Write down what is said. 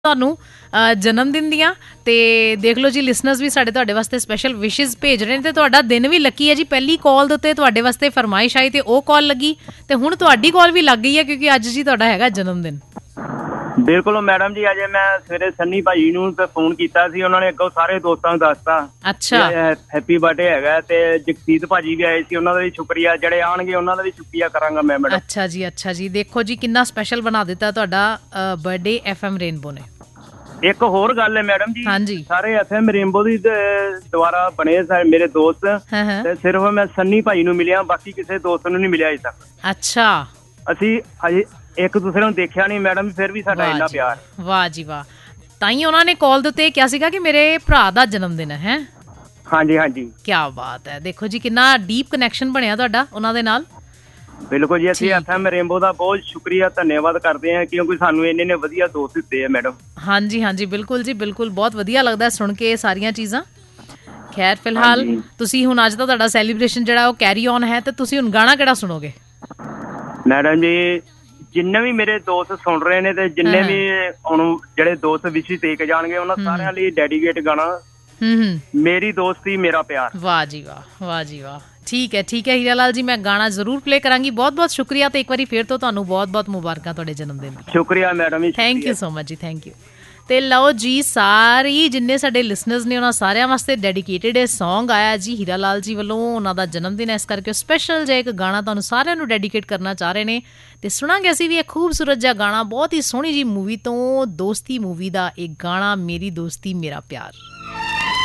ਤੁਹਾਨੂੰ ਜਨਮ ਦਿਨ ਦੀਆਂ। ਤੇ ਦੇਖ ਲਓ ਜੀ, ਲਿਸਨਰਸ ਵੀ ਸਾਡੇ ਤੁਹਾਡੇ ਵਾਸਤੇ ਸਪੈਸ਼ਲ ਵਿਸ਼ੇਸ ਭੇਜ ਰਹੇ ਨੇ ਤੇ ਤੁਹਾਡਾ ਦਿਨ ਵੀ ਲੱਕੀ ਹੈ ਜੀ। ਪਹਿਲੀ ਕਾਲ ਦੇ ਉੱਤੇ ਤੁਹਾਡੇ ਵਾਸਤੇ ਫਰਮਾਇਸ਼ ਆਈ ਤੇ ਉਹ ਕਾਲ ਲੱਗੀ ਤੇ ਹੁਣ ਤੁਹਾਡੀ ਕਾਲ ਵੀ ਲੱਗ ਗਈ ਹੈ ਕਿਉਂਕਿ ਅੱਜ ਜੀ ਤੁਹਾਡਾ ਹੈਗਾ ਜਨਮ ਦਿਨ। ਬਿਲਕੁਲ ਮੈਡਮ ਜੀ, ਅਜੇ ਮੈਂ ਸਵੇਰੇ ਸੰਨੀ ਭਾਜੀ ਨੂੰ ਤੇ ਫੋਨ ਕੀਤਾ ਸੀ, ਉਹਨਾਂ ਨੇ ਅੱਗੋਂ ਸਾਰੇ ਦੋਸਤਾਂ ਨੂੰ ਦੱਸਤਾ ਅੱਛਾ ਹੈਪੀ ਬਰਥਡੇ ਹੈਗਾ। ਤੇ ਜਗਸੀਤ ਭਾਜੀ ਵੀ ਆਏ ਸੀ, ਉਹਨਾਂ ਦਾ ਵੀ ਸ਼ੁਕਰੀਆ, ਜਿਹੜੇ ਆਣਗੇ ਉਹਨਾਂ ਦਾ ਵੀ ਸ਼ੁਕਰੀਆ ਕਰਾਂਗਾ ਮੈਂ ਮੈਡਮ। ਅੱਛਾ ਜੀ, ਅੱਛਾ ਜੀ, ਦੇਖੋ ਜੀ ਕਿੰਨਾ ਸਪੈਸ਼ਲ ਬਣਾ ਦਿੱਤਾ ਤੁਹਾਡਾ ਬਰਥਡੇ FM ਰੇਨਬੋ ਨੇ। ਇੱਕ ਹੋਰ ਗੱਲ ਹੈ ਮੈਡਮ ਜੀ, ਹਾਂਜੀ ਸਾਰੇ FM ਰੇਨਬੋ ਦੀ ਦੁਆਰਾ ਬਣੇ ਮੇਰੇ ਦੋਸਤ, ਤੇ ਸਿਰਫ ਮੈਂ ਸੰਨੀ ਭਾਈ ਨੂੰ ਮਿਲਿਆ, ਬਾਕੀ ਕਿਸੇ ਦੋਸਤ ਨੂੰ ਨਹੀਂ ਮਿਲਿਆ ਅਜੇ ਤੱਕ। ਅੱਛਾ, ਅਸੀਂ ਹਜੇ ਇੱਕ ਦੂਸਰੇ ਨੂੰ ਦੇਖਿਆ ਨਹੀਂ ਮੈਡਮ, ਫਿਰ ਵੀ ਸਾਡਾ ਇੰਨਾ ਪਿਆਰ। ਵਾਹ ਜੀ ਵਾਹ, ਤਾਂ ਹੀ ਉਹਨਾਂ ਨੇ ਕਾਲ ਦੇ ਉੱਤੇ ਕਿਹਾ ਸੀਗਾ ਕਿ ਮੇਰੇ ਭਰਾ ਦਾ ਜਨਮ ਦਿਨ ਹੈ। ਹਾਂਜੀ ਹਾਂਜੀ, ਕੀ ਬਾਤ ਹੈ। ਦੇਖੋ ਜੀ ਕਿੰਨਾ ਡੀਪ ਕਨੈਕਸ਼ਨ ਬਣਿਆ ਤੁਹਾਡਾ ਉਹਨਾਂ ਦੇ ਨਾਲ। ਬਿਲਕੁਲ ਜੀ, ਅਸੀਂ FM ਰੇਨਬੋ ਦਾ ਬਹੁਤ ਸ਼ੁਕਰੀਆ ਧੰਨਵਾਦ ਕਰਦੇ ਹਾਂ ਕਿਉਂਕਿ ਸਾਨੂੰ ਇੰਨੇ ਵਧੀਆ ਦੋਸਤ ਦਿੱਤੇ ਆ ਮੈਡਮ। ਹਾਂਜੀ ਹਾਂਜੀ, ਬਿਲਕੁਲ ਜੀ ਬਿਲਕੁਲ, ਬਹੁਤ ਵਧੀਆ ਲੱਗਦਾ ਸੁਣ ਕੇ ਇਹ ਸਾਰੀਆਂ ਚੀਜ਼ਾਂ। ਖੈਰ ਫਿਲਹਾਲ ਤੁਸੀਂ ਹੁਣ ਅੱਜ ਦਾ ਤੁਹਾਡਾ ਸੈਲੀਬ੍ਰੇਸ਼ਨ ਜਿਹੜਾ ਉਹ ਕੈਰੀ ਔਨ ਹੈ, ਤੇ ਤੁਸੀਂ ਹੁਣ ਗਾਣਾ ਕਿਹੜਾ ਸੁਣੋਗੇ? ਮੈਡਮ ਜੀ, ਜਿੰਨੇ ਵੀ ਮੇਰੇ ਦੋਸਤ ਸੁਣ ਰਹੇ ਨੇ ਤੇ ਜਿੰਨੇ ਵੀ ਹੁਣ ਜਿਹੜੇ ਦੋਸਤ ਵਿਸ਼ੀ ਦੇ ਕੇ ਜਾਣਗੇ ਉਹਨਾਂ ਸਾਰਿਆਂ ਲਈ ਡੈਡੀਕੇਟ ਗਾਣਾ ਮੇਰੀ ਦੋਸਤੀ ਮੇਰਾ ਪਿਆਰ। ਵਾਹ ਜੀ ਵਾਹ, ਵਾਹ ਜੀ ਵਾਹ, ਠੀਕ ਹੈ ਠੀਕ ਹੈ ਹੀਰਾ ਲਾਲ ਜੀ, ਮੈਂ ਗਾਣਾ ਜ਼ਰੂਰ ਪਲੇ ਕਰਾਂਗੀ। ਬਹੁਤ ਬਹੁਤ ਸ਼ੁਕਰੀਆ ਤੇ ਇੱਕ ਵਾਰੀ ਫਿਰ ਤੋਂ ਤੁਹਾਨੂੰ ਬਹੁਤ ਬਹੁਤ ਮੁਬਾਰਕਾਂ ਤੁਹਾਡੇ ਜਨਮ ਦਿਨ ਦੀ। ਸ਼ੁਕਰੀਆ ਮੈਡਮ ਜੀ, ਥੈਂਕ ਯੂ ਸੋ ਮਚ ਜੀ, ਥੈਂਕ ਯੂ। ਤੇ ਲਓ ਜੀ, ਸਾਰੀ ਜਿੰਨੇ ਸਾਡੇ ਲਿਸਨਰਸ ਨੇ ਉਹਨਾਂ ਸਾਰਿਆਂ ਵਾਸਤੇ ਡੈਡੀਕੇਟਿਡ ਇਹ ਸੌਂਗ ਆਇਆ ਜੀ ਹੀਰਾ ਲਾਲ ਜੀ ਵੱਲੋਂ। ਉਹਨਾਂ ਦਾ ਜਨਮ ਦਿਨ ਇਸ ਕਰਕੇ ਸਪੈਸ਼ਲ ਜਿਹਾ ਇੱਕ ਗਾਣਾ ਤੁਹਾਨੂੰ ਸਾਰਿਆਂ ਨੂੰ ਡੈਡੀਕੇਟ ਕਰਨਾ ਚਾਹ ਰਹੇ ਨੇ ਤੇ ਸੁਣਾਂਗੇ ਅਸੀਂ ਵੀ ਇਹ ਖੂਬਸੂਰਤ ਜਿਹਾ ਗਾਣਾ ਬਹੁਤ ਹੀ ਸੋਹਣੀ ਜੀ ਮੂਵੀ ਤੋਂ, ਦੋਸਤੀ ਮੂਵੀ ਦਾ ਇੱਕ ਗਾਣਾ, ਮੇਰੀ ਦੋਸਤੀ ਮੇਰਾ ਪਿਆਰ।